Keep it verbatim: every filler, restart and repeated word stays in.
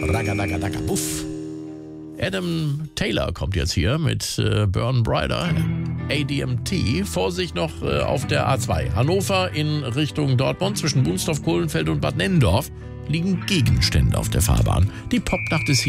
Ragadagadaka, buff. Adam Taylor kommt jetzt hier mit äh, Burn Brighter, A D M T. Vorsicht noch äh, auf der A zwei. Hannover in Richtung Dortmund zwischen Bunsdorf, Kohlenfeld und Bad Nennendorf liegen Gegenstände auf der Fahrbahn. Die Popnacht ist hier.